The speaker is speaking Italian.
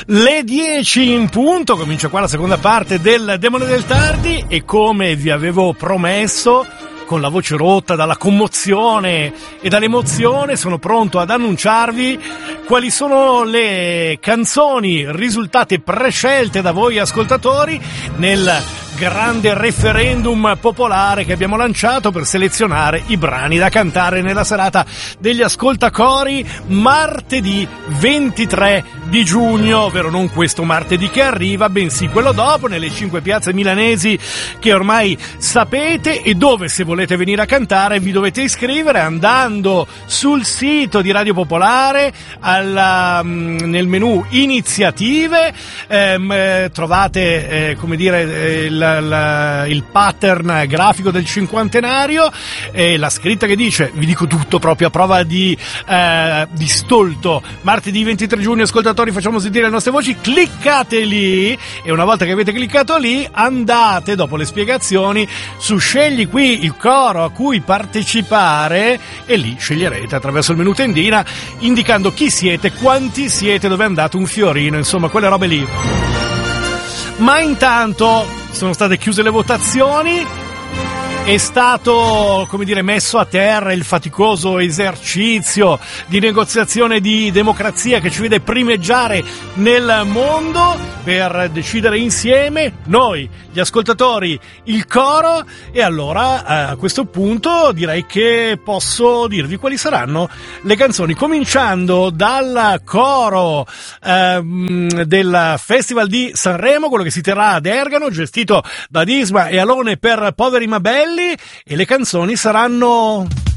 Le 10 in punto, comincia qua la seconda parte del Demone del Tardi e come vi avevo promesso, con la voce rotta dalla commozione e dall'emozione, sono pronto ad annunciarvi quali sono le canzoni risultate prescelte da voi ascoltatori nel grande referendum popolare che abbiamo lanciato per selezionare i brani da cantare nella serata degli ascoltacori martedì 23 di giugno, ovvero non questo martedì che arriva, bensì quello dopo, nelle 5 piazze milanesi che ormai sapete, e dove, se volete venire a cantare, vi dovete iscrivere andando sul sito di Radio Popolare nel menu iniziative, trovate il pattern grafico del cinquantenario e la scritta che dice, vi dico tutto proprio a prova di stolto, martedì 23 giugno ascoltatori facciamo sentire le nostre voci, cliccate lì e una volta che avete cliccato lì andate dopo le spiegazioni su scegli qui il coro a cui partecipare e lì sceglierete attraverso il menu tendina indicando chi siete, quanti siete, dove andate, un fiorino, insomma quelle robe lì. Ma intanto sono state chiuse le votazioni, è stato, messo a terra il faticoso esercizio di negoziazione di democrazia che ci vede primeggiare nel mondo per decidere insieme, noi, gli ascoltatori, il coro, e allora a questo punto direi che posso dirvi quali saranno le canzoni, cominciando dal coro del Festival di Sanremo, quello che si terrà ad Ergano, gestito da Disma e Alone per Poveri ma Belli, e le canzoni saranno